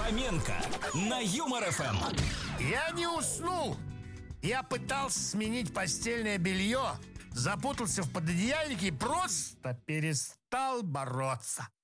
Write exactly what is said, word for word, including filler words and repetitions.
Фоменко на Юмор эф эм. Я не уснул. Я пытался сменить постельное белье, запутался в пододеяльнике и просто перестал бороться.